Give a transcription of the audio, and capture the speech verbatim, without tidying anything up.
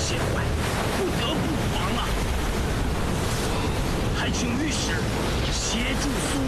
险外，不得不防啊！还请御史协助苏